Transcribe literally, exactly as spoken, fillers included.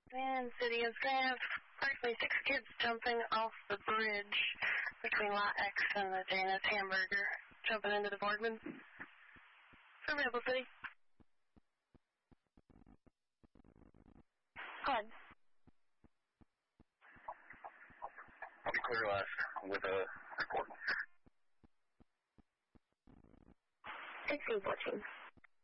Man City is going to have approximately six kids jumping off the bridge between Lot X and the Janus Hamburger, jumping into the Boardman. From Rebel City. Hi. I'll be clear last with a report. sixteen fourteen.